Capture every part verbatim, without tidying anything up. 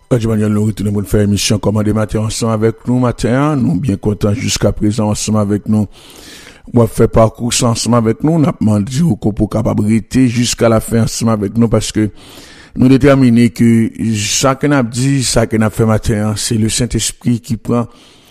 Manuel, nous retournons pour faire émission Commandé matin ensemble avec nous matin. Nous bien contents jusqu'à présent ensemble avec nous. On va faire parcours ensemble avec nous. On a demandé au pour capable rester jusqu'à la fin ensemble avec nous parce que nous déterminons que ça qu'on a dit, ça qu'on a fait matin, c'est le Saint-Esprit qui prend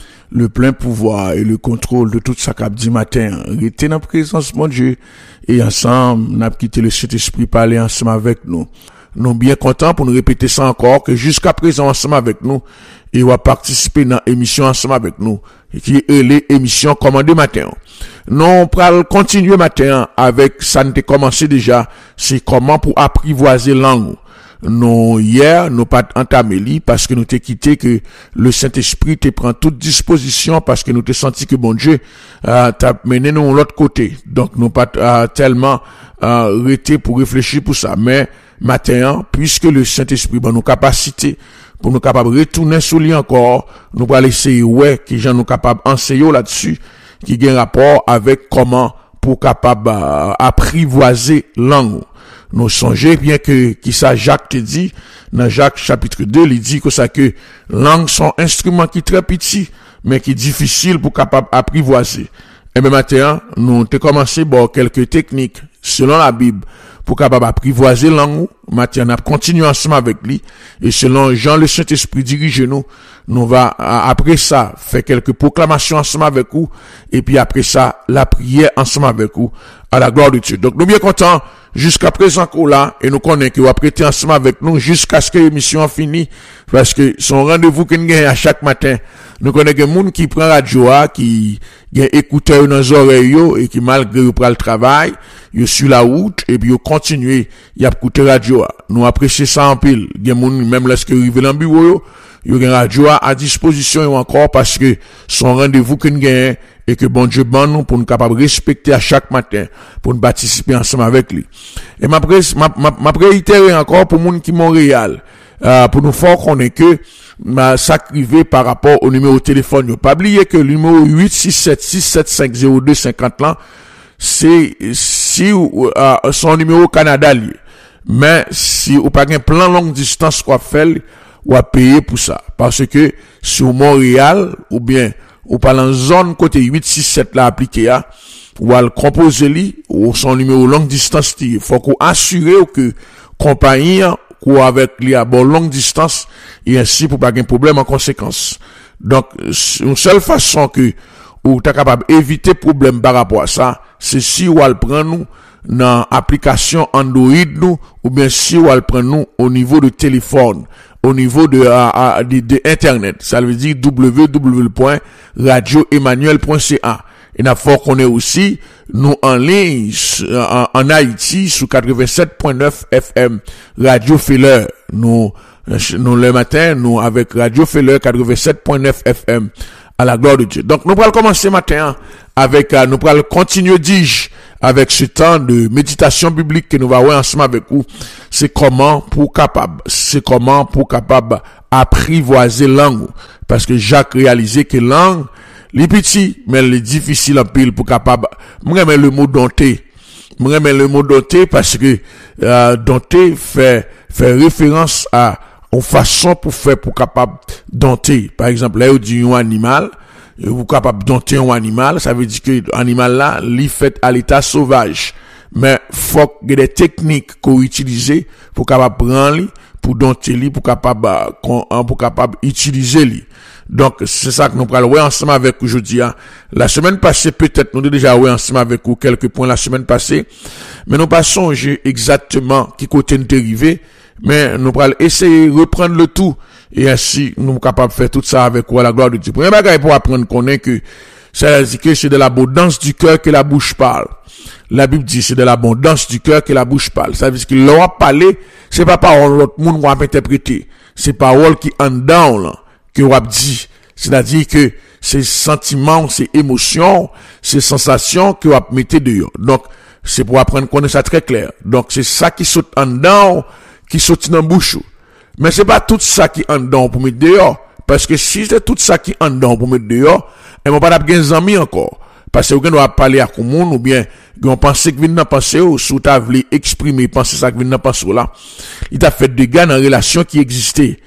le plein pouvoir et le contrôle de tout ça qu'a dit matin. Rester dans la présence de mon Dieu et ensemble, on a quitté le Saint-Esprit parler ensemble avec nous. Nous bien contents pour nous répéter ça encore, que jusqu'à présent ensemble avec nous, et va participer dans l'émission ensemble avec nous, qui est l'émission Commandé matin. Nous allons continuer matin avec, ça nous a commencé déjà, c'est comment pour apprivoiser langue. Nous, hier, nous pas entamé parce que nous t'ai quitté que le Saint-Esprit te prend toute disposition parce que nous t'ai senti que bon Dieu, euh, t'a mené nous de l'autre côté. Donc, nous pas euh, tellement, euh, arrêté pour réfléchir pour ça. Mais, matin, puisque le Saint-Esprit a nos capacités pour nous capables de retourner sur lui encore, nous allons essayer, ouais, qui gens nous capables d'enseigner là-dessus, qui a un rapport avec comment pour capable euh, apprivoiser langue. Nous songez bien que, qui ça Jacques te dit, dans Jacques chapitre deux, il dit que ça que langue sont instruments qui très petits, mais qui difficile pour capable apprivoiser. Et bien maintenant, nous avons commencé bon, quelques techniques selon la Bible pour capable apprivoiser langue. Maintenant, on a continué ensemble avec lui. Et selon Jean le Saint-Esprit dirige nous, nous va, après ça, faire quelques proclamations ensemble avec vous. Et puis après ça, la prière ensemble avec vous, à la gloire de Dieu. Donc, nous bien contents, jusqu'à présent qu'on là, et nous connaissons qu'il va prêter ensemble avec nous jusqu'à ce que l'émission finisse. Parce que son rendez-vous qu'on gagne à chaque matin, nous connaissons des gens qui prend radio, qui, qui écouteur dans les oreilles, et qui malgré eux prend le travail, ils sur la route, et puis ils continuent, ils écoutent radio. Nous apprécions ça en pile. Il y a des gens, même lorsque ils arrivent dans le bureau, il y a une radio à disposition encore parce que son rendez-vous qu'on gagne, et que bon Dieu ban nous pour nous capables de respecter à chaque matin, pour nous participer ensemble avec lui. Et ma ma, ma, ma réitérer encore pour moun qui Montréal, euh, pour nous faire connaître que, ma sacrivé par rapport au numéro de téléphone. Pas oublier que le numéro huit six sept six sept cinq zéro deux cinq zéro là, c'est, si, euh, son numéro Canada lié. Mais, si ou pas un plan longue distance quoi faire, ou à payer pour ça. Parce que, sur Montréal, ou bien, ou pas dans zone côté huit six sept là appliqué à ou à le composer li ou son numéro longue distance il faut qu'on assure que compagnie ou avec li à bon longue distance et ainsi pour pas un problème en conséquence. Donc une seule façon que ou t'es capable éviter problème par rapport à ça, c'est si ou al prend nous dans application Android nous ou bien si ou al prend nous au niveau de téléphone, au niveau de, uh, de, de internet. Ça veut dire w w w point radio emmanuel point c a. Et n'a fort qu'on est aussi, nous en ligne, en, en Haïti, sous quatre-vingt-sept point neuf F M, Radio Feller. Nous, nous le matin, nous avec Radio Feller quatre-vingt-sept point neuf F M, à la gloire de Dieu. Donc, nous allons commencer matin avec, uh, nous allons continuer, dis-je, avec ce temps de méditation biblique que nous allons voir ensemble avec vous. C'est comment pour capable, c'est comment pour capable apprivoiser langue. Parce que Jacques réalisait que langue, les petits, mais les difficiles en pile pour capable, moi, j'aime le mot dompter. Moi, j'aime le mot dompter parce que, euh, dompter fait, fait référence à, une façon pour faire pour capable dompter. Par exemple, là, on dit un animal, vous capable de dompter un animal, ça veut dire que l'animal là, il fait à l'état sauvage. Mais, faut qu'il y ait des techniques qu'on utilise pour capable prendre, pour dompter lui, pour capable, pour capable utiliser lui. Donc, c'est ça que nous allons voir ensemble avec aujourd'hui. La semaine passée, peut-être, nous avons déjà voir ensemble avec vous quelques points la semaine passée. Mais nous pas songer exactement qui côté nous dérivé. Mais nous allons essayer de reprendre le tout. Et ainsi, nous sommes capables de faire tout ça avec vous à la gloire de Dieu. Premier bagage pour apprendre qu'on est que, ça veut dire que c'est de l'abondance du cœur que la bouche parle. La Bible dit, c'est de l'abondance du cœur que la bouche parle. Ça veut dire que l'aura parlé, c'est pas parole l'autre monde va interpréter. C'est parole qui en down, là, que on dit. C'est-à-dire que ces sentiments, ces émotions, ces sensations que on mettez dehors. Donc, c'est pour apprendre qu'on est ça très clair. Donc, c'est ça qui saute en down, qui saute dans la bouche. Mais c'est pas tout ça qui en down pour mettre dehors. Parce que si c'est tout ça qui en down pour mettre dehors, et on va pas avoir des amis encore. Parce que vous doit parler à monde ou bien vous pensez que vous n'avez pas pensé ou sous ta voulu exprimer penser ça que vous n'avez pas pensé là. Il t'a fait des gars dans la relation qui existait.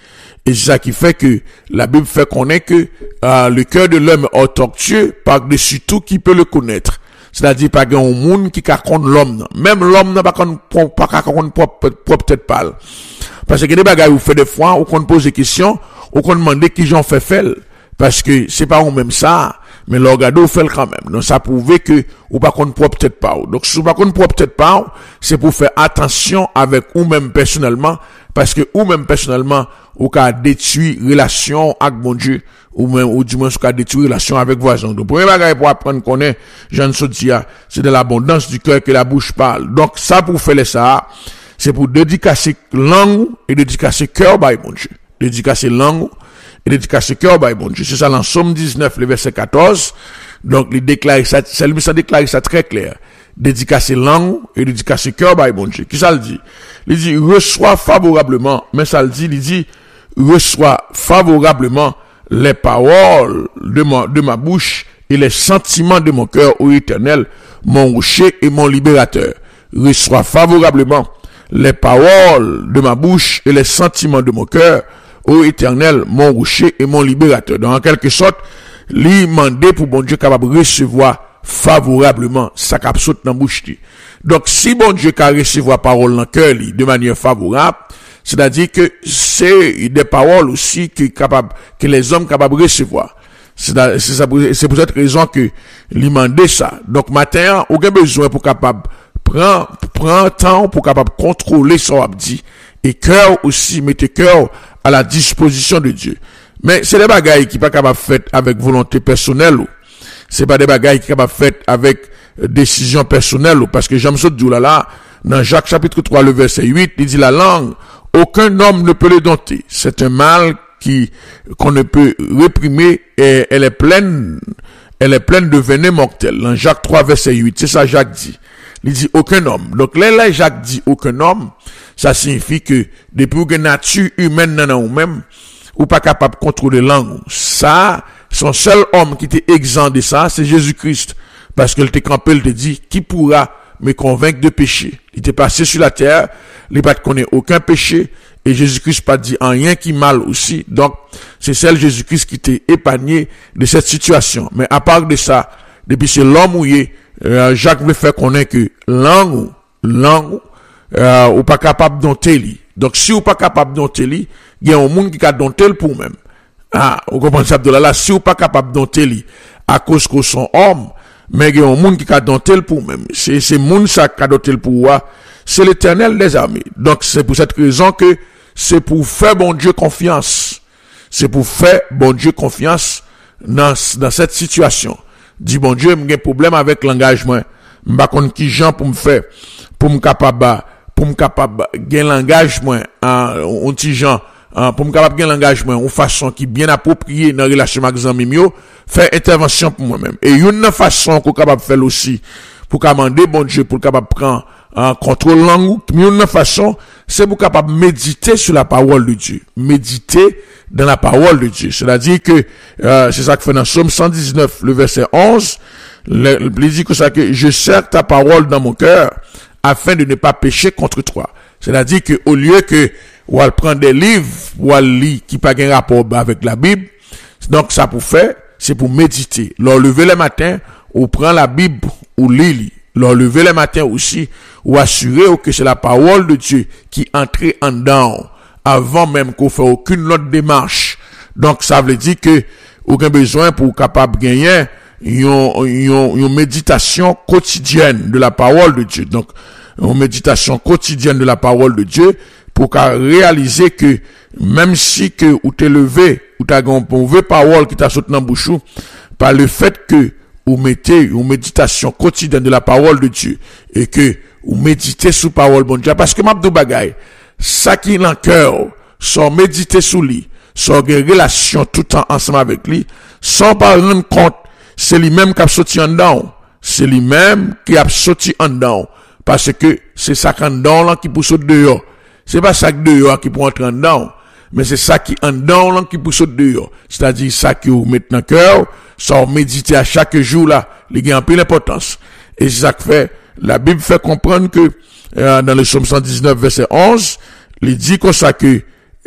Et c'est ça qui fait que la Bible fait connaître que euh, le cœur de l'homme est tortueux par-dessus tout qui peut le connaître. C'est-à-dire pas qu'il y a un monde qui raconte l'homme. Même l'homme n'a pas pas raconte propre tête pâle. Parce que des bagages où fait des fois, où qu'on pose des questions, où qu'on demande qui j'en fait fait. Parce que c'est pas on même ça, mais l'orgado fait quand même. Donc ça prouve que ou pas qu'on propre tête pas. Donc si ou pas qu'on propre tête pas, c'est pour faire attention avec ou même personnellement, parce que ou même personnellement ou qu'a détruit relation avec mon Dieu, ou même ou du moins ou qu'a détruit relation avec voisin. Donc premier bagage pour apprendre qu'on est Jean Sotia, c'est de l'abondance du cœur que la bouche parle. Donc ça pour faire ça, c'est pour dédicacer langue et dédicacer cœur by mon Dieu. Dédicacer langue et dédicacer cœur by mon Dieu. C'est ça dans Somme dix-neuf, le verset quatorze. Donc, il déclare ça, ça, ça déclare ça très clair. Dédicacer langue et dédicacer cœur by mon Dieu. Qui ça le dit? Il dit, reçois favorablement, mais ça le dit, il dit, reçois favorablement les paroles de ma, de ma bouche et les sentiments de mon cœur, ô Éternel, mon rocher et mon libérateur. Reçois favorablement les paroles de ma bouche et les sentiments de mon cœur, ô Éternel, mon rocher et mon libérateur. Donc, en quelque sorte, lui demander pour bon Dieu capable de recevoir favorablement sa cap saute dans bouche. Donc, si bon Dieu peut recevoir parole dans cœur de manière favorable, c'est-à-dire que c'est des paroles aussi que capable que les hommes capables de recevoir. C'est c'est pour cette raison que lui demander ça. Donc, matin, aucun besoin pour capable prend prend temps pour capable contrôler son abdi et cœur aussi mettez cœur à la disposition de Dieu. Mais c'est des bagailles qui pas capable fait avec volonté personnelle ou c'est pas des bagailles qui capable fait avec décision personnelle ou parce que j'aime ça dit là là dans Jacques chapitre trois le verset huit, il dit la langue aucun homme ne peut le dompter. C'est un mal qui qu'on ne peut réprimer et elle est pleine elle est pleine de venin mortel. Dans Jacques trois verset huit, c'est ça Jacques dit. Il dit aucun homme. Donc là, là Jacques dit aucun homme, ça signifie que depuis que nature humaine dans nous-mêmes, ou pas capable de contrôler la langue. Ça, son seul homme qui était exempt de ça, c'est Jésus-Christ. Parce qu'il était campé, il te dit, qui pourra me convaincre de péché? Il était passé sur la terre, il n'a pas connaît aucun péché, et Jésus-Christ pas dit en rien qui mal aussi. Donc, c'est seul Jésus-Christ qui était épargné de cette situation. Mais à part de ça, depuis c'est l'homme mouillé, Euh, Jacques veut faire connaître que langue, langue, euh, ou pas capable d'onter li. Donc, si ou pas capable d'onter li, il y a un monde qui a donté pour même. Ah, vous comprenez ça de là, là, si ou pas capable d'onter li, à cause que son homme, mais il y a un monde qui a donté pour même. C'est, c'est monde ça qui a donté pour moi. C'est l'Éternel des armées. Donc, c'est pour cette raison que c'est pour faire bon Dieu confiance. C'est pour faire bon Dieu confiance dans, dans cette situation. Dit bon Dieu, j'ai un problème avec l'engagement. M'pa konn qui gens pour me faire pour me capable pour me capable gain l'engagement en un petit gens pour me capable gain l'engagement en façon qui bien appropriée dans relation avec amis mio, faire intervention pour moi-même. Et une façon qu'on capable faire aussi pour commander bon Dieu pour capable prendre en contrôle langue, une façon c'est pour capable méditer sur la parole de Dieu. Méditer dans la parole de Dieu. C'est-à-dire que, euh, c'est ça que fait dans Somme cent dix-neuf, le verset onze, le, le dit que ça que je serre ta parole dans mon cœur, afin de ne pas pécher contre toi. C'est-à-dire que, au lieu que, ou elle prend des livres, ou elle lit, qui pas un rapport avec la Bible, donc ça pour faire, c'est pour méditer. Leur lever le matin, ou prend la Bible, ou lit, leur lever le matin aussi, ou assurer que c'est la parole de Dieu qui entre en dedans, avant même qu'on fait aucune autre démarche. Donc, ça veut dire que, aucun besoin pour capable gagner une, une, une méditation quotidienne de la parole de Dieu. Donc, une méditation quotidienne de la parole de Dieu pour réaliser que, même si que, ou t'es levé, ou t'as une mauvaise parole qui t'a sauté dans bouche, par le fait que, ou mettez une méditation quotidienne de la parole de Dieu, et que, ou méditez sous parole bon Dieu, parce que m'abdou bagay, ça qui est dans le cœur, sans méditer sous lui, sans une relation tout le temps ensemble avec lui, sans pas rendre compte, c'est lui-même qui a sorti en dedans. C'est lui-même qui a sorti en dedans. Parce que c'est ça qui est en dedans là qui peut sauter dehors. C'est pas ça qui dehors qui peut entrer en dedans. Mais c'est ça qui est en dedans là qui peut sauter dehors. C'est-à-dire ça qui vous met dans le cœur, sans méditer à chaque jour là, il y a un peu d'importance. Et c'est ça que fait, la Bible fait comprendre que, Euh, dans le Somme cent dix-neuf, verset onze, il dit comme ça que,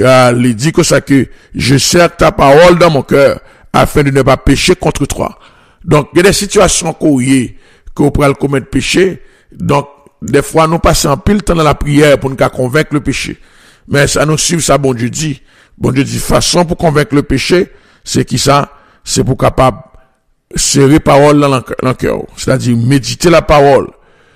euh, il dit que ça que je serre ta parole dans mon cœur afin de ne pas pécher contre toi. Donc, il y a des situations qu'on y qu'on pourrait commettre péché. Donc, des fois, nous passons en pile temps dans la prière pour nous convaincre le péché. Mais ça nous suit, ça, bon Dieu dit. Bon Dieu dit, façon pour convaincre le péché, c'est qui ça? C'est pour capable serrer parole dans le cœur. C'est-à-dire, méditer la parole.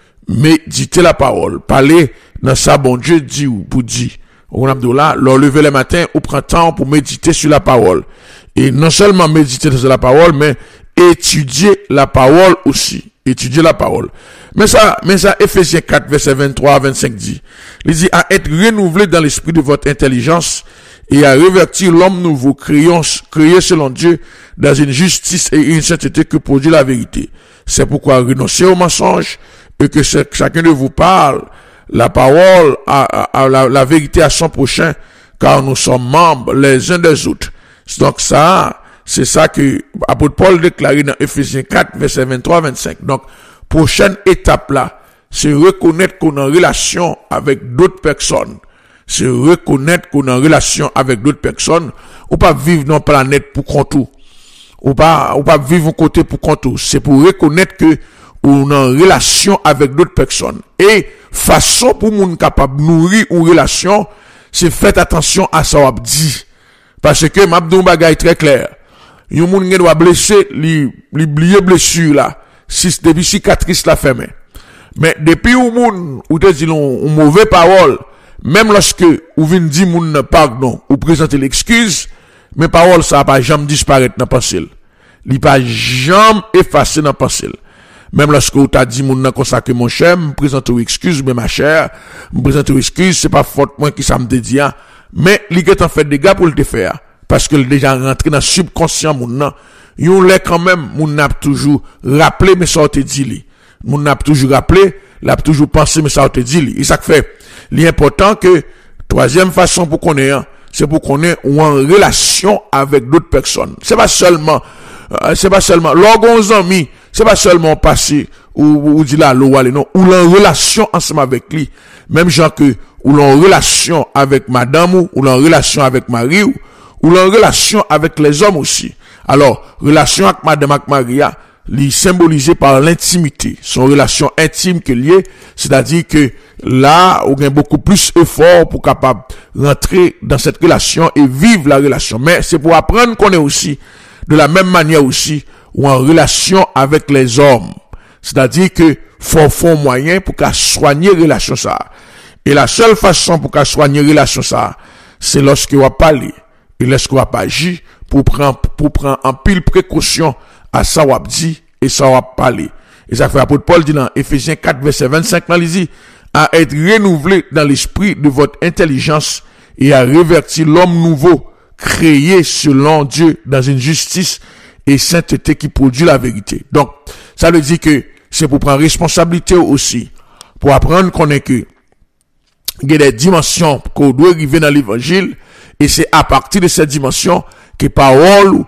Méditer la parole. Parler dans ça, bon Dieu dit ou pour dire. On a dit là, leur lever le matin, ou prend temps pour méditer sur la parole. Et non seulement méditer sur la parole, mais étudier la parole aussi. Étudier la parole. Mais ça, mais ça, Ephésiens quatre, verset vingt-trois à vingt-cinq dit. Il dit, à être renouvelé dans l'esprit de votre intelligence et à revêtir l'homme nouveau, créé, créé selon Dieu dans une justice et une sainteté que produit la vérité. C'est pourquoi renoncez au mensonge et que chacun de vous parle la parole à, à, à la, la vérité à son prochain, car nous sommes membres les uns des autres. Donc ça, c'est ça que apôtre Paul déclaré dans Ephésiens quatre, verset vingt-trois à vingt-cinq. Donc, prochaine étape là, c'est reconnaître qu'on est en relation avec d'autres personnes. C'est reconnaître qu'on est en relation avec d'autres personnes. Ou pas vivre dans la planète pour compte tout. Ou pas, ou pas vivre un côté pour compte tout. C'est pour reconnaître que on est en relation avec d'autres personnes. Et façon pour moun capable nourrir une relation, c'est faites attention à ça qu'on dit. Parce que m'abdou bagay très clair. Yon moun gen doit blesser, li, li bliye blessure là. Si depuis cicatrice la fermée. Mais depuis ou moun, ou te dit une mauvaise parole, même lorsque ou vin dit moun ne pardon, ou présenter l'excuse, mes paroles ça pas jamais disparaître dans pensée. Li pas jamais effacer dans pensée. Même lorsque ou t'a dit moun nan consacré mon cher, me présente ou excuse, mais ma chère, me présente ou excuse, c'est pas faute moi qui ça me dit, mais li get en fait des gars pour le te faire. Parce que déjà rentré dans le subconscient moun nan, yon lè quand même moun n'a toujours rappelé mais ça te dit li. Moun n'a toujours rappelé, l'a toujours pensé mais ça te dit li. Et ça fait l'important que troisième façon pour qu'on ait, c'est pour qu'on ait en relation avec d'autres personnes. C'est pas seulement euh, c'est pas seulement l'orgon ami, c'est pas seulement passer ou ou dit là l'eau aller non, ou en relation ensemble avec lui. Même genre que ou en relation avec madame ou, ou en relation avec Marie ou ou en relation avec les hommes aussi. Alors, relation avec madame avec Maria, li symbolisé par l'intimité, son relation intime que liée, c'est-à-dire que là, on a beaucoup plus effort pour capable rentrer dans cette relation et vivre la relation. Mais c'est pour apprendre qu'on est aussi, de la même manière aussi, ou en relation avec les hommes. C'est-à-dire que faut faut moyen pour qu'à soigner relation ça. Et la seule façon pour qu'à soigner relation ça, c'est lorsque on va parler. Et laisse qu'on va pas agir pour prendre, pour prendre en pile précaution à ça qu'on dit et ça qu'on parler. Et ça fait apôtre Paul dit dans Ephésiens quatre, verset vingt-cinq, il dit, à être renouvelé dans l'esprit de votre intelligence et à revêtir l'homme nouveau, créé selon Dieu dans une justice et sainteté qui produit la vérité. Donc, ça veut dire que c'est pour prendre responsabilité aussi, pour apprendre qu'on est que, il y a des dimensions qu'on doit arriver dans l'évangile. Et c'est à partir de cette dimension que parole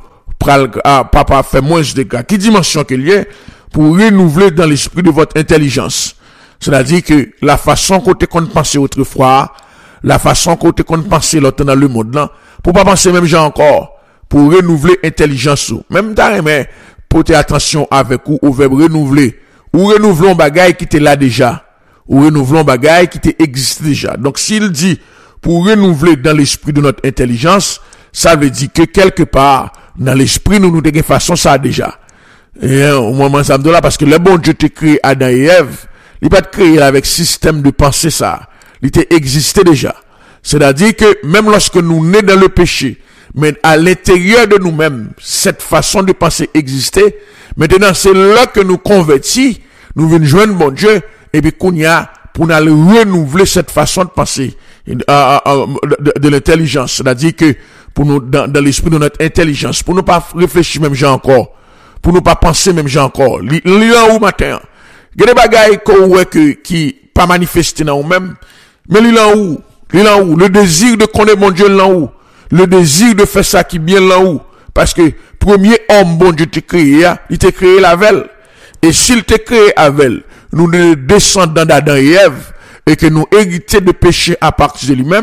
papa fait moins de cas. Qui dimension qu'il y a pour renouveler dans l'esprit de votre intelligence. C'est-à-dire que la façon qu'on te compte penser autrefois, la façon qu'on te compte penser l'autre dans le monde là, pour pas penser même gens encore, pour renouveler intelligence. Même t'as mais porter attention avec ou, ou verbe renouveler. Ou renouvelons bagaille qui était là déjà. Ou renouvelons bagaille qui était existe déjà. Donc s'il dit pour renouveler dans l'esprit de notre intelligence, ça veut dire que quelque part, dans l'esprit, nous nous de façon ça déjà. Et au moment ça me là, parce que le bon Dieu t'a créé Adam et Ève, il pas créé avec système de pensée ça. Il t'a existé déjà. C'est-à-dire que même lorsque nous nés dans le péché, mais à l'intérieur de nous-mêmes, cette façon de penser existait. Maintenant, c'est là que nous convertis, nous venons joindre bon Dieu, et puis qu'on y a, pour aller renouveler cette façon de penser. De, de, de l'intelligence, c'est-à-dire que pour nous dans, dans l'esprit de notre intelligence, pour ne pas réfléchir même gens encore, pour ne pas penser même gens encore. Li là où matin, il y a des bagailles que qui pas manifesté dans nous-mêmes, mais li là où, li là où le désir de connaître mon Dieu là où, le désir de faire ça qui bien là où, parce que premier homme bon Dieu t'a créé, il t'a créé la veille, et s'il t'a créé avec, nous ne descendons d'Adam et Ève, et que nous héritons de péché à partir de lui-même,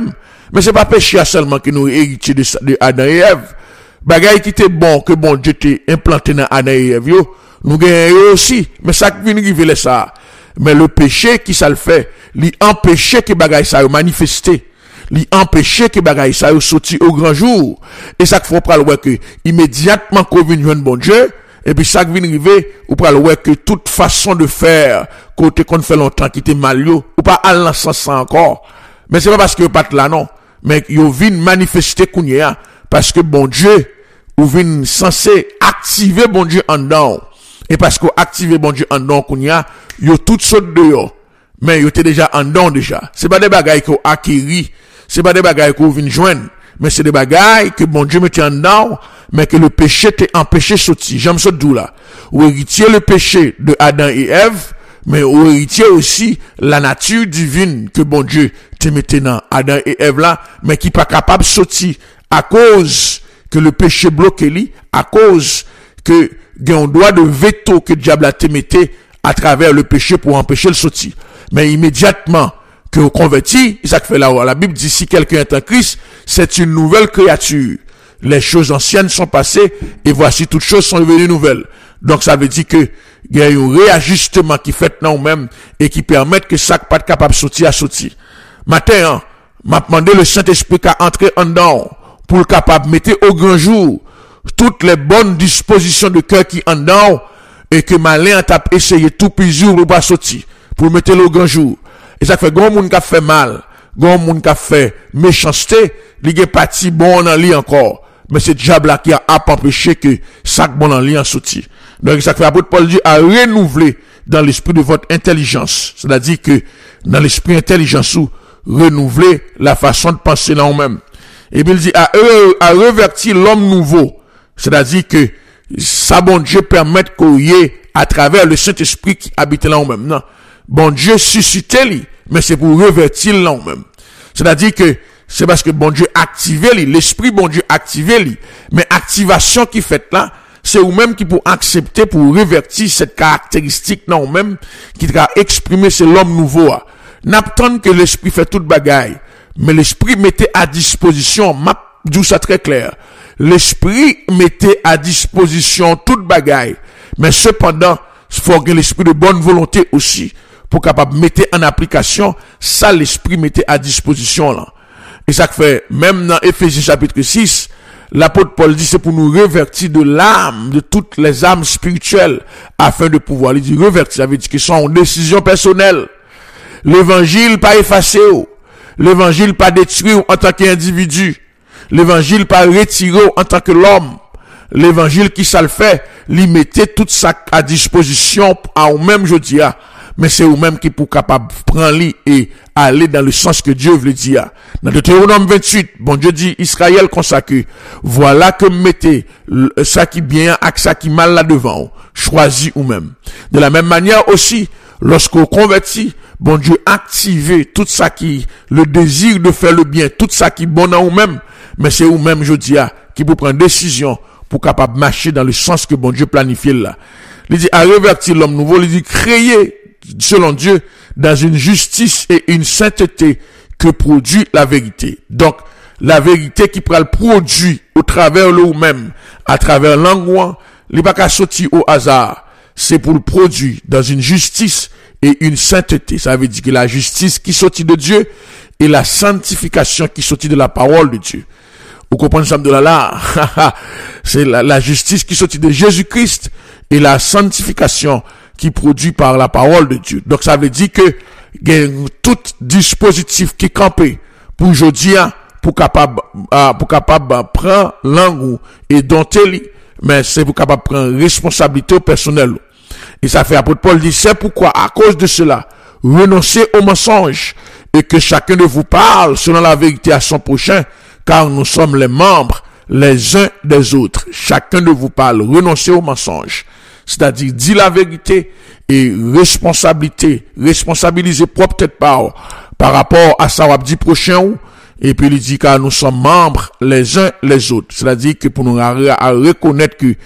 Mais c'est pas péché seulement que nous héritiers de, de Adam et Ève. Bagay qui était bon, que bon Dieu t'ait implanté dans Adam et Ève, yo, nous gagnons aussi. Mais ça qui vient river ça. Mais le péché qui ça le fait, lui empêcher que bagay ça yo manifester. Lui empêcher que bagay ça yo sorti au grand jour. Et ça qu'il faut prendre ouais que immédiatement qu'on vient joindre bon Dieu, et puis ça qui vient river, ou prendre ouais que toute façon de faire, côté qu'on fait longtemps qui était mal yo, ou pas aller dans ce sens encore. Mais c'est pas parce que yo pas là non, mais yo vient manifester kounya parce que bon Dieu ou vient censé activer bon Dieu en dedans. Et parce qu'on active bon Dieu en dedans kounya, yo tout saute dehors. Mais yo t'es déjà en dedans déjà. C'est pas des bagailles qu'on acquérit, c'est pas des bagailles qu'on vient joindre, mais c'est des bagailles que bon Dieu mettait en dedans, mais que le péché t'est empêché sortir. J'aime ce d'où là. Ou héritier le péché de Adam et Ève, mais ou héritier aussi la nature divine que bon Dieu te mettait dans Adam et Ève là, mais qui pas capable de sortir à cause que le péché bloque lui, à cause que il y a un droit de veto que le diable a te metté à travers le péché pour empêcher le sortir. Mais immédiatement que vous convertis, ça fait là, la Bible dit si quelqu'un est en Christ, c'est une nouvelle créature. Les choses anciennes sont passées et voici toutes choses sont devenues nouvelles. Donc ça veut dire que il y a un réajustement qui fait dans nous-mêmes et qui permet que ça pas capable de sortir à sortir. Matin, m'a demandé le Saint-Esprit qu'à entrer en dedans pour le capable mettre au grand jour toutes les bonnes dispositions de cœur qui en dedans et que malin t'a essayé tout plusieurs pour pas sortir pour mettre le grand jour. Et ça fait grand monde qui a fait mal, grand monde qui a fait méchanceté, il est parti bon dans lui encore. Mais c'est diable là qui a empêché que ça bon dans lui en sorti. Donc ça fait apôtre Paul dit à renouveler dans l'esprit de votre intelligence. C'est-à-dire que dans l'esprit intelligence ou renouveler la façon de penser là même. Et puis il dit à, à revertir l'homme nouveau. C'est-à-dire que ça bon Dieu permet qu'on y ait à travers le Saint-Esprit qui habite là même. Non. Bon Dieu suscite lui, mais c'est pour revertir là même. C'est-à-dire que c'est parce que bon Dieu active lui, l'esprit bon Dieu active lui. Mais activation qui fait là, c'est ou même qui pour accepter, pour revertir cette caractéristique là ou même, qui va exprimer c'est l'homme nouveau. N'attend que l'esprit fait toute bagaille. Mais l'esprit mettait à disposition, m'a dit ça très clair. L'esprit mettait à disposition toute bagaille. Mais cependant, il faut que l'esprit de bonne volonté aussi, pour capable mettre en application, ça l'esprit mettait à disposition là. Et ça fait, même dans Éphésiens chapitre six, l'apôtre Paul dit c'est pour nous revertir de l'âme, de toutes les âmes spirituelles, afin de pouvoir, il dit revertir, ça veut dire qu'ils sont en décision personnelle. L'évangile pas effacé, l'évangile pas détruit en tant qu'individu, l'évangile pas retiré en tant que l'homme, l'évangile qui ça le fait, lui mettait tout ça à disposition à vous-même, je dis, mais c'est vous-même qui pour capable prendre lui et aller dans le sens que Dieu veut dire. Dans Deutéronome vingt-huit, bon Dieu dit, Israël consacré, voilà que mettez ça qui bien avec ça qui mal là devant, choisis vous-même. De la même manière aussi, lorsqu'on convertit, bon Dieu active tout ça qui, le désir de faire le bien, tout ça qui bon dans vous-même, mais c'est vous-même, je dis, qui vous prend décision pour capable marcher dans le sens que bon Dieu planifie là. Il dit, à revertir l'homme nouveau, il dit, créer, selon Dieu, dans une justice et une sainteté que produit la vérité. Donc, la vérité qui prend le produit au travers le même, à travers l'angoisse, il n'est pas qu'à sortir au hasard. C'est pour le produire dans une justice et une sainteté. Ça veut dire que la justice qui sortit de Dieu et la sanctification qui sortit de la parole de Dieu. Vous comprenez ça de là là? C'est la, la justice qui sortit de Jésus-Christ et la sanctification qui produit par la parole de Dieu. Donc ça veut dire que il y a tout dispositif qui est campé pour aujourd'hui, pour capable, pour capable prendre langue et dompter, mais c'est pour capable prendre responsabilité personnelle. Et ça fait apôtre Paul dit, c'est pourquoi, à cause de cela, renoncez au mensonge et que chacun de vous parle selon la vérité à son prochain, car nous sommes les membres les uns des autres. Chacun de vous parle, renoncez au mensonge. C'est-à-dire, dit la vérité et responsabilité, responsabiliser propre tête par, par rapport à ça, dit prochain, et puis il dit car nous sommes membres les uns les autres. C'est-à-dire que pour nous à, à reconnaître que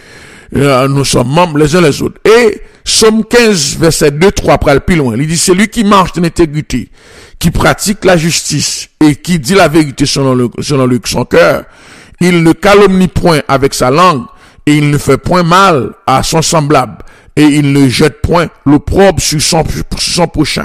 euh, nous sommes membres les uns les autres. Et Somme quinze, verset deux, trois, pral plus loin. Il dit, celui qui marche dans l'intégrité, qui pratique la justice et qui dit la vérité selon, le, selon le, son cœur, il ne calomnie point avec sa langue et il ne fait point mal à son semblable et il ne jette point l'opprobre sur son, sur son prochain.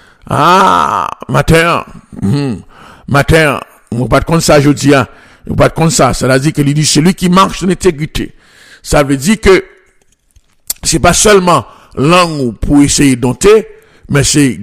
Ah, matin, hum, matin, on va pas de compte ça, je dis, hein, on va pas de compte ça. Ça veut dire qu'il dit, celui qui marche dans l'intégrité. Ça veut dire que c'est pas seulement langue pour essayer de dompter, mais c'est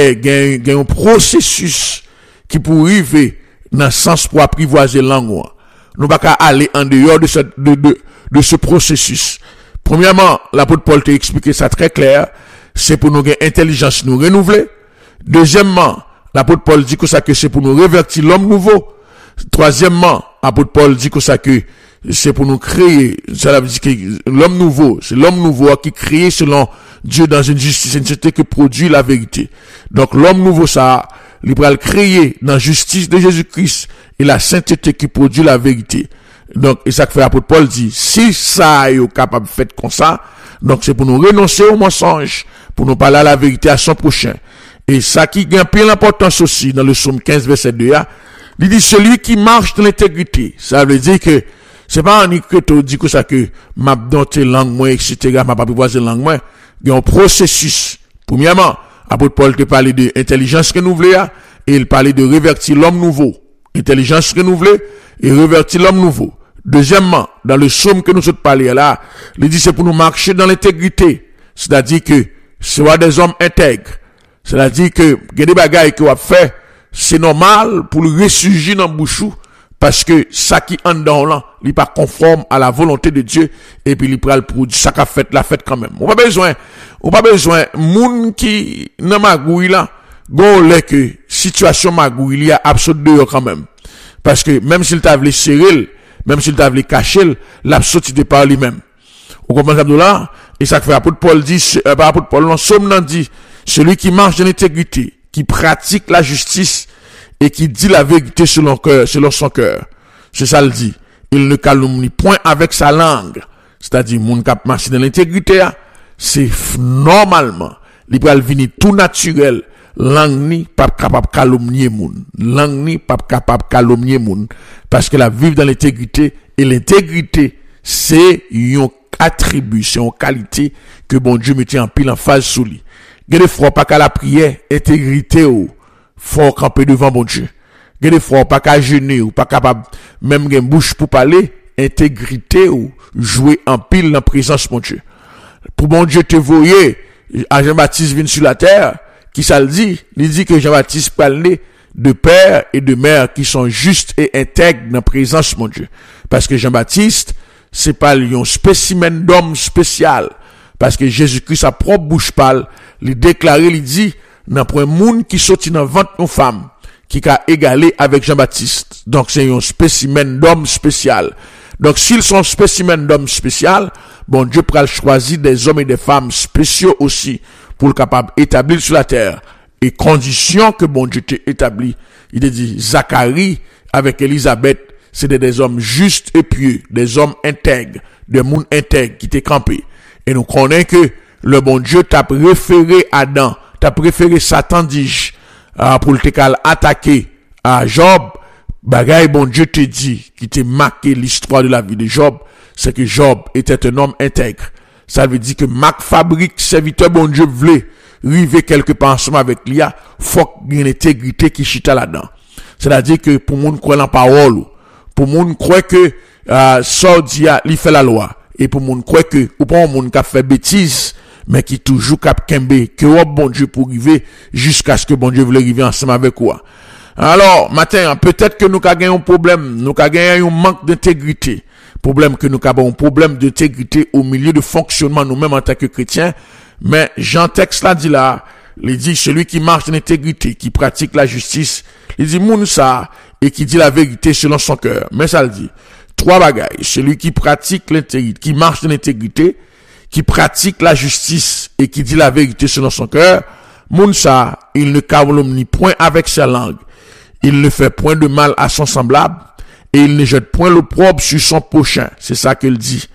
un processus qui pour arriver dans le sens pour apprivoiser langue. Nous pas qu'à aller en dehors de ce, de, de, de ce processus. Premièrement, l'apôtre Paul t'a expliqué ça très clair, c'est pour nous gagner intelligence nous renouveler. Deuxièmement, l'apôtre Paul dit que ça que c'est pour nous révertir l'homme nouveau. Troisièmement, l'apôtre Paul dit que ça que c'est pour nous créer, ça veut dire que l'homme nouveau, c'est l'homme nouveau qui crée selon Dieu dans une justice, une société qui produit la vérité. Donc l'homme nouveau, ça, il va le créer dans la justice de Jésus-Christ et la sainteté qui produit la vérité. Donc, et ça que fait l'apôtre Paul dit, si ça est capable de faire comme ça, donc c'est pour nous renoncer au mensonge, pour nous parler à la vérité à son prochain. Et ça qui gagne plein l'importance aussi dans le psaume quinze, verset deux, il dit, celui qui marche dans l'intégrité, ça veut dire que c'est pas un écriture dit que ça que m'a dompté langue moi, et cetera, m'a pas apprivoisé langue moi. Il y a un processus. Premièrement, apôtre Paul te parlait de intelligence renouvelée, et il parlait de révertir l'homme nouveau. Intelligence renouvelée, et révertir l'homme nouveau. Deuxièmement, dans le psaume que nous autres parlons là, il dit c'est pour nous marcher dans l'intégrité. C'est-à-dire que, c'est des hommes intègres. C'est-à-dire que, il y a des bagailles qu'on a fait, c'est normal pour le ressurgir dans le bouchou, parce que ça qui en dedans là, il n'est pas conforme à la volonté de Dieu, et puis il prend le produit, ça qu'a fait la fête quand même. On pas besoin, on pas besoin, moun qui, nan magouille là, gon lè que, situation magouille, il y a absolument quand même. Parce que, même s'il t'a voulu serrer, même s'il t'a voulu cacher, l'absolu de par lui-même. Vous comprenez ça là? Et ça fait l'apôtre Paul dit, euh, par l'apôtre Paul, non, somme nan dit, celui qui marche dans l'intégrité, qui pratique la justice, et qui dit la vérité selon cœur, selon son cœur. C'est ça le dit. Il ne calomnie point avec sa langue. C'est-à-dire, mon cap marche dans l'intégrité, c'est normalement, il peut venir tout naturel. Langue ni pas capable calomnier moun. Langue ni pas capable calomnier moun. Parce que la vivre dans l'intégrité, et l'intégrité, c'est une attribut, c'est une qualité que bon Dieu mettait en pile en phase sous lui. Gade fois pas qu'à la prière, intégrité ou, faut camper devant bon Dieu. Gade fois pas qu'à jeûner ou pas capable, même gen bouche pour parler, intégrité ou, jouer en pile dans la présence bon Dieu. Pour bon Dieu te voyer, à Jean-Baptiste vient sur la terre, qui ça le dit? Il dit que Jean-Baptiste parlait de père et de mère qui sont justes et intègres dans la présence de mon Dieu. Parce que Jean-Baptiste, c'est pas un spécimen d'homme spécial. Parce que Jésus-Christ, sa propre bouche parle, il déclare, il dit, n'a pas un monde qui sortit dans ventre une femme, qui a égalé avec Jean-Baptiste. Donc, c'est un spécimen d'homme spécial. Donc, s'ils sont spécimens d'hommes spécial, bon Dieu pourra choisir des hommes et des femmes spéciaux aussi, pour le capable établir sur la terre. Et condition que bon Dieu t'ait établi. Il a dit, Zacharie, avec Élisabeth, c'était des hommes justes et pieux, des hommes intègres, des mondes intègres qui t'est campé. Et nous connaissons que le bon Dieu t'a préféré Adam, t'a préféré Satan, dis euh, pour te attaquer à Job. Bagaille, bon Dieu te dit, qui t'a marqué l'histoire de la vie de Job, c'est que Job était un homme intègre. Ça veut dire que Marc fabrique, serviteur bon Dieu voulait river quelque part ensemble avec lui, faut qu'il y ait une intégrité qui chita là-dedans. C'est-à-dire que pour moun croire en parole, pour moun croire que, euh, Sordia, il fait la loi, et pour moun croire que, ou pas moun qui a fait bêtise, mais qui toujours cap kembe, que oh, bon Dieu pour river, jusqu'à ce que bon Dieu voulait river ensemble avec quoi. Alors, matin, peut-être que nous avons un problème, nous avons un manque d'intégrité. Problème que nous avons un problème d'intégrité au milieu de fonctionnement nous-mêmes en tant que chrétiens. Mais Jean texte là dit là, il dit celui qui marche dans l'intégrité, qui pratique la justice, il dit moun ça, et qui dit la vérité selon son cœur. Mais ça le dit. Trois bagailles. Celui qui pratique l'intégrité, qui marche dans l'intégrité, qui pratique la justice, et qui dit la vérité selon son cœur, moun ça, il ne calomnie point avec sa langue. Il ne fait point de mal à son semblable, et il ne jette point l'opprobre sur son prochain. C'est ça qu'il dit.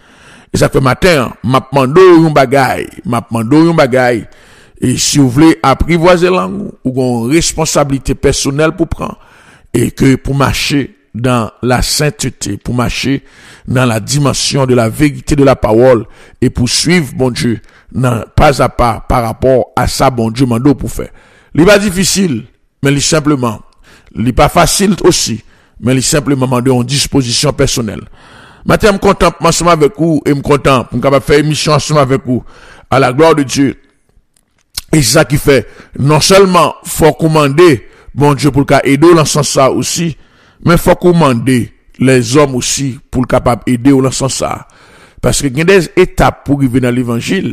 Et ça fait matin, m'a demandé un bagay, m'a demandé un bagay. Et si vous voulez apprivoiser langue, ou une responsabilité personnelle pour prendre, et que pour marcher dans la sainteté, pour marcher dans la dimension de la vérité de la parole, et pour suivre bon Dieu, non, pas à pas par rapport à ça, bon Dieu m'a pour faire. Il n'est pas difficile, mais il simplement, il n'est pas facile aussi, mais il simplement m'a donné une disposition personnelle. Maintenant, je suis content pour m'assumer avec vous, et je suis content pour capable faire émission ensemble avec vous, à la gloire de Dieu. Et c'est ça qui fait, non seulement, faut commander, bon Dieu, pour aider dans ce sens ça aussi, mais faut commander les hommes aussi, pour capable aider dans ce sens ça. Parce que il y a des étapes pour arriver dans l'évangile,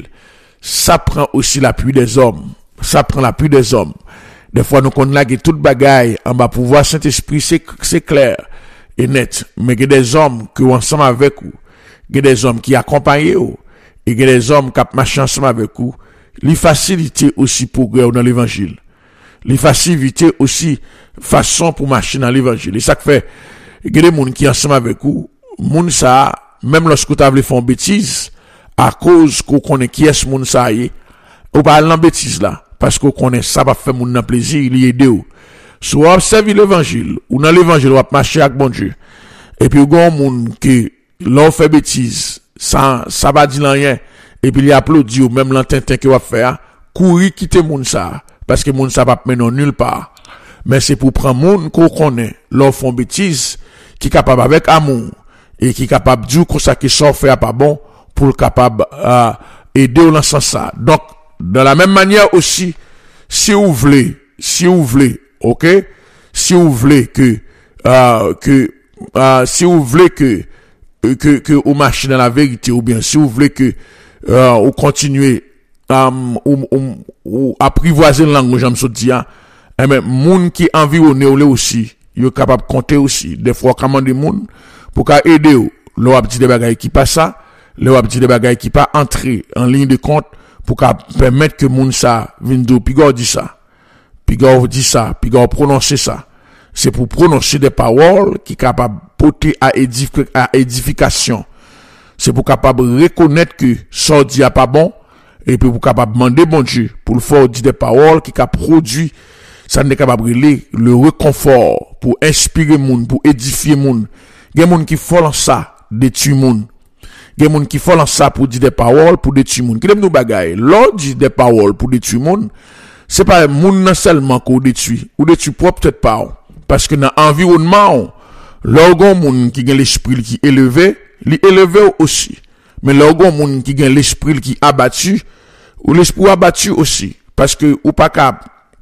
ça prend aussi l'appui des hommes. Ça prend l'appui des hommes. Des fois, nous connaissons que toute bagaille, en bas, pouvoir Saint-Esprit, c'est, c'est clair et net. Mais il y a des hommes qui sont ensemble avec vous. Il y a des hommes qui accompagnent vous. Et il y a des hommes qui marchent ensemble avec vous. Les facilités aussi pour progrès dans l'évangile. Les facilités aussi façon pour marcher dans l'évangile. Et ça fait, il y a des gens qui sont ensemble avec vous. Moun ça, même lorsque vous avez fait une bêtise, à cause qu'on connaît qui est ce moun ça y est, ou pas dans bêtise là, parce qu'on connaît ça va faire moun nan plaisir, il y aide ou. Soit observer l'évangile, ou dans l'évangile, ou va marcher avec bon Dieu. Et puis, il y a un moun qui, l'on fait bêtise, ça, ça va dire rien, et puis il applaudit ou même l'entintin qui va faire, courir quitter moun ça, parce que moun ça va mener nulle part. Mais c'est pour prendre moun qu'on connaît, l'on fait bêtise, qui est capable avec amour, et qui est capable de dire que ça qui sort fait pas bon, pour le capable, euh, aider dans ce sens ça. Donc, de la même manière aussi, si vous voulez, si vous voulez, ok, si vous voulez que, euh, que, euh, si vous voulez que, que, que vous marchez dans la vérité, ou bien si vous voulez que, euh, vous continuez, euh, ou, ou, ou apprivoiser la langue, j'aime ça dire, eh ben, moun qui environne aussi, il est capable de compter aussi. Des fois, comment des moun, pour qu'à aider ou, l'on a petit des bagailles qui passe ça, l'on a petit des bagailles qui pas entrer en ligne de compte, pour qu'à permettre que moun ça, vienne de, puis dit ça. Puis dit ça, puis prononcer ça. C'est pour prononcer des paroles qui sont capables de porter à, édif- à édification. C'est pour capable reconnaître que ça dit a pas bon, et puis pour capable demander bon Dieu, pour le faire dire des paroles qui ont produit, ça n'est capable de le réconfort, pour inspirer moun, pour édifier moun. Il y a des gens qui font ça, détruire moun. Il y a des gens qui font ça pour dire des paroles, pour détruire moun. Qui aime nous bagaille? L'on dit des paroles pour détruire moun, c'est pas moun non seulement qu'on détruit, ou détruit propre peut-être pas. Parce que dans l'environnement, l'orgon moun qui a l'esprit qui est élevé, li élevé aussi. Mais l'orgon moun qui a l'esprit qui est abattu, ou l'esprit abattu aussi. Parce que, ou pas capable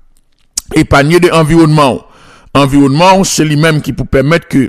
épargner de l'environnement. Environnement, c'est lui-même qui peut permettre que,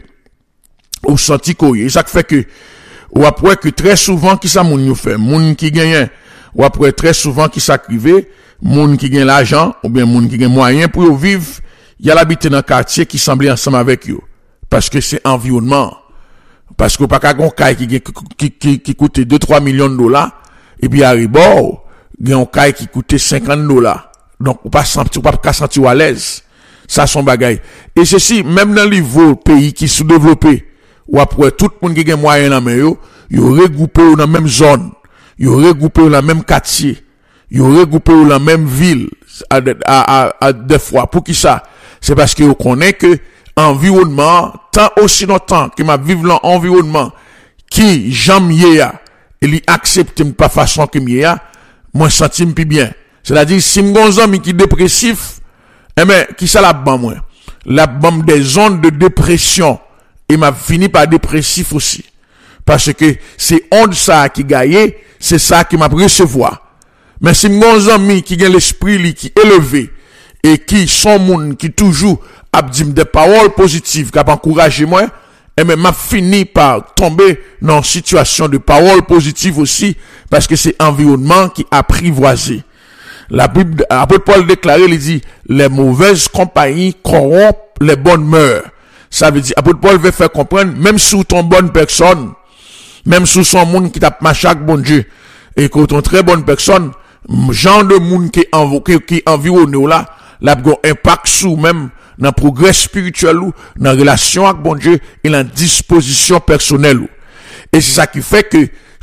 ou senti quoi. Et ça fait que, ou après que très souvent, qui ça moun yo fait? Moun qui gagne, ou après très souvent qui s'acrive, moun qui gagne l'argent, ou bien moun qui gagne moyen pour vivre, il y a l'habité dans le quartier qui semble ensemble avec eux. Parce que c'est environnement. Parce que pas qu'à gon caille qui, qui, qui, qui coûte deux trois millions de dollars, et puis à rebord, il y a un caille qui coûte cinquante dollars. Donc, ou pas sentir, ou pas sentir à l'aise. Ça, son bagaille. Et ceci, même dans le niveau pays qui sont développés, ou après tout le monde qui a moyen dans le yo, ils regroupé dans la même zone, ils regroupé dans la même quartier, ils regroupé dans la même ville, à, à, à, à des fois. Pour qui ça? C'est parce que vous connaissez que environnement, tant aussi longtemps que ma vivre dans l'environnement, qui j'aime yéa, et li accepte pas façon que m'yéa, moi senti m'pi bien. C'est-à-dire, si m'gon ami qui dépressif, eh ben, qui ça la ban moi? La ban des zones de dépression, et m'a fini par dépressif aussi. Parce que c'est onde ça qui gagne, c'est ça qui m'a recevoir. Mais si m'gon ami qui a l'esprit li qui élevé, et qui sont moun qui toujours a dit des paroles positives, qui a encouragé moi, et même m'a fini par tomber dans une situation de paroles positives aussi, parce que c'est environnement qui a apprivoisé. La Bible, l'apôtre Paul déclare, il dit, les mauvaises compagnies corrompent les bonnes mœurs. Ça veut dire, l'apôtre Paul veut faire comprendre, même sous ton bonne personne, même sous son monde qui t'a marché avec bon Dieu, et que ton très bonne personne, genre de monde qui est qui environné là, là, un impact sous même, dans le progrès spirituel ou, dans la relation avec bon Dieu, et dans la disposition personnelle ou. Et c'est ça qui fait que,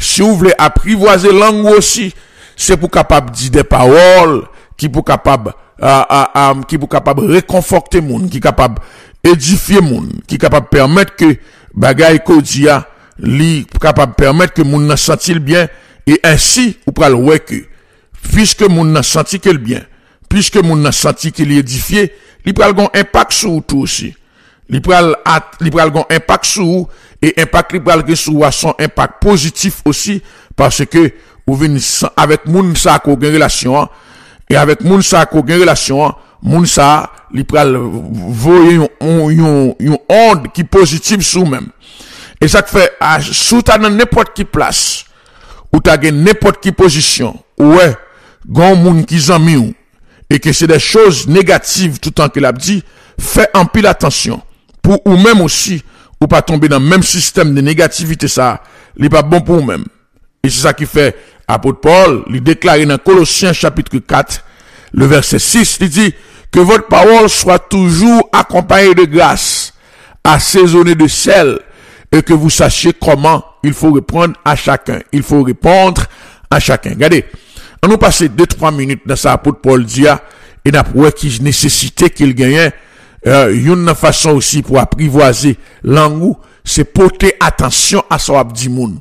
Si vous voulez apprivoiser langue aussi, c'est pour capable dire des paroles qui pour capable euh, euh, euh, qui pour capable réconforter moun, qui capable édifier moun, qui capable permettre que bagay ko dia li capable permettre que moun nan sentir bien et ainsi ou pral ouais que puisque moun nan senti que le bien, puisque moun nan senti qu'il est édifié, li pral gon impact sur tout aussi. Li pral li pral gon impact sur et impact li pral gen sur son impact positif aussi parce que ou vinn avec moun sa ko gen relation et avec moun sa ko gen relation, moun sa li pral voyer yon yon yon onde qui positive sur même. Et ça fait sous ta dans n'importe qui place ou ta gen n'importe qui position, ouais, gon moun ki zanmi ou et que c'est des choses négatives tout le temps qu'il a dit, fais en pile attention pour ou même aussi ou pas tomber dans le même système de négativité ça, il pas bon pour vous même. Et c'est ça qui fait apôtre Paul, il déclare dans Colossiens chapitre quatre, le verset six, il dit que votre parole soit toujours accompagnée de grâce, assaisonnée de sel, et que vous sachiez comment il faut répondre à chacun. Il faut répondre à chacun. Regardez, on nous passe deux trois minutes dans ça apôtre Paul dit et d'après qui nécessité qu'il gagne euh, une façon aussi pour apprivoiser langue, c'est porter attention à ça dit moun.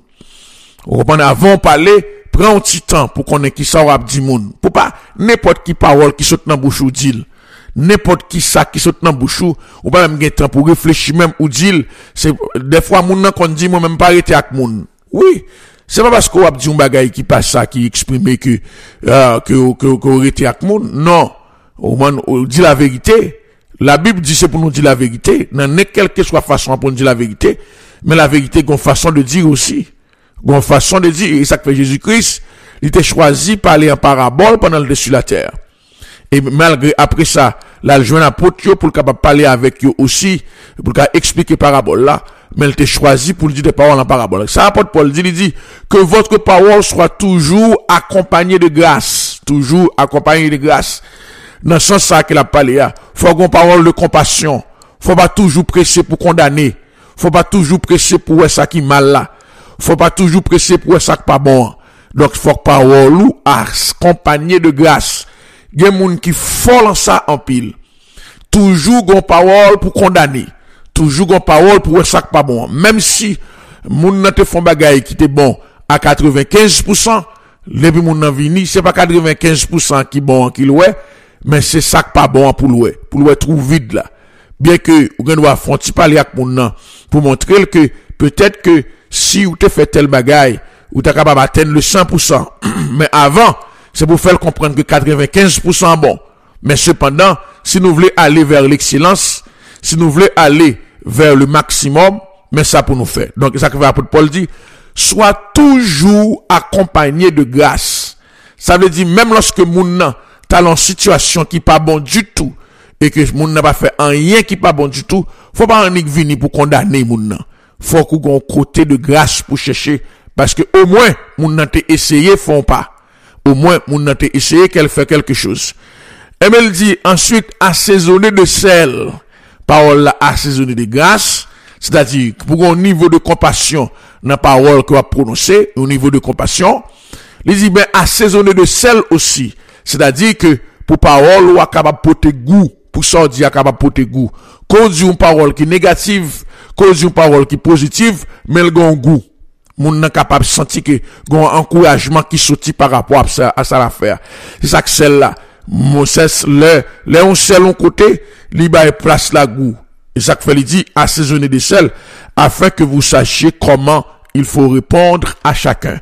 On reprend avant parler, prends un petit temps pour connaître qui ça dit moun. Pour pas n'importe qui parole qui saute dans bouche ou dit. N'importe qui ça qui saute dans bouche ou pas même temps pour réfléchir même ou dit, c'est des fois moun nan kon dit moi même pas arrêter avec moun. Oui, c'est pas parce qu'on a dit un bagay qui passe ça qui exprime que euh, que que qu'on arrêter avec moun. Non, on dit la vérité. La Bible dit c'est pour nous dire la vérité, dans quelque soit façon pour nous dire la vérité, mais la vérité gon façon de dire aussi. Gon façon de dire et ça que fait Jésus-Christ, il était choisi parler en parabole pendant le sur la terre. Et malgré après ça, là le joint apôtre pour capable parler avec eux aussi, pour capable expliquer parabole là, mais il était choisi pour dire des paroles en parabole. Ça apôtre Paul dit il dit que votre parole soit toujours accompagnée de grâce, toujours accompagnée de grâce. Dans ce sens ça qu'il a parlé là, faut qu'on parole de compassion, faut pas toujours presser pour condamner, faut pas toujours presser pour ça qui mal là, faut pas toujours presser pour ça qui pas bon. Donc faut que parole ou accompagnée de grâce. Il y a des gens qui font ça en pile. Toujours gon parole pour condamner. Toujours gon parole pour ça qui pas bon. Même si moun nan te font bagay qui te bon à quatre-vingt-quinze pour cent, depuis moun nan vini, c'est pas quatre-vingt-quinze pour cent qui bon qui loué, mais c'est ça qui pas bon pour loué. Pour loué trouve vide là. Bien que ou gen doit font ti parler avec moun nan pour montrer que peut-être que si ou te fait tel bagay, ou t'es capable d'atteindre le cent pour cent, mais avant c'est pour faire comprendre que quatre-vingt-quinze pour cent bon. Mais cependant, si nous voulons aller vers l'excellence, si nous voulons aller vers le maximum, mais ça pour nous faire. Donc, ça que l'apôtre Paul dit, soit toujours accompagné de grâce. Ça veut dire, même lorsque moun nan t'as une situation qui pas bon du tout, et que moun nan pas fait rien qui pas bon du tout, faut pas en venir pour condamner moun nan. Faut qu'on ait un côté de grâce pour chercher, parce que au moins, moun nan te essayé, font pas. Au moins, moun nan te essayé qu'elle fait quelque chose. Et elle dit, ensuite, assaisonner de sel. Parole là, assaisonner de grâce. C'est-à-dire, pour un niveau de compassion, dans la parole qu'on va prononcer, au niveau de compassion, il dit, ben, assaisonner de sel aussi. C'est-à-dire que, pour parole, ou à capable porter goût, pour ça, on dit, à capable porter goût. Quand on dit une parole qui est négative, quand on dit une parole qui est positive, mais elle a un goût. Moun nan capable sentir que gon encouragement qui sorti par rapport à ça à ça l'affaire. C'est ça que celle là mon c'est le le on sel on côté li ba place la goût. Et ça que fait il dit assaisonner de sel afin que vous sachiez comment il faut répondre à chacun.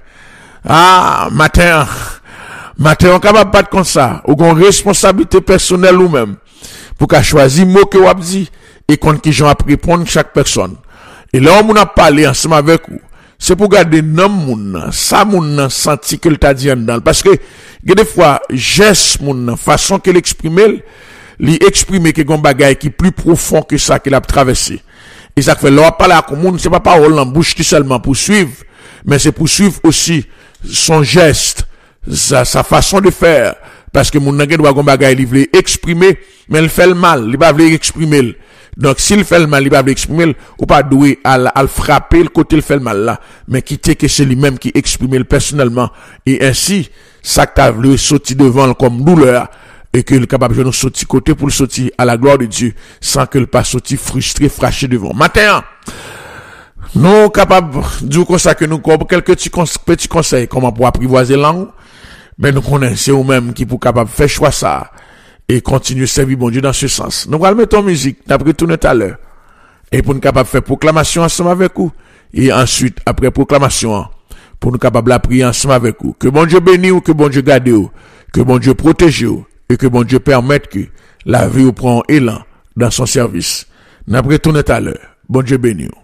Ah matin matin on capable pas comme ça, ou gon responsabilité personnelle ou même pour qu'a choisir mot que ou dit et qu'on qui j'en répondre chaque personne. Et là on a parlé ensemble avec vous. C'est pour garder non moun ça moun senti que t'a dit en dedans parce que des fois geste moun façon qu'elle exprime li exprimer que gon bagay qui plus profond que ça qu'il a traversé et ça fait là parler à moun c'est pas parole en bouche qui seulement pour suivre mais c'est pour suivre aussi son geste sa, sa façon de faire parce que moun nan doit gon bagay li veut exprimer mais il fait le mal il pas veut exprimer Donc, s'il fait le mal, il va l'exprimer, ou pas doué à, à le frapper, le côté il fait le mal là, mais quitter que c'est lui-même qui exprime le personnellement. Et ainsi, ça t'a voulu sortir devant comme douleur, et qu'il est capable de nous sortir côté pour le sortir à la gloire de Dieu, sans que le pas sortir frustré, fâché devant. Matin, nous capables de dire comme ça que nous, comme quelques petits conseils, comment pour apprivoiser la langue, mais nous connaissons nous-mêmes qui pour capable de faire choix ça, et continuer à servir bon Dieu dans ce sens. Nous allons mettre en musique, d'après tout à l'heure, et pour nous capable de faire proclamation ensemble avec vous, et ensuite, après proclamation, pour nous capable de prier ensemble avec vous. Que bon Dieu bénisse ou que bon Dieu garde vous, que bon Dieu protège vous, et que bon Dieu permette que la vie vous prend élan dans son service. D'après tout à l'heure, bon Dieu bénisse.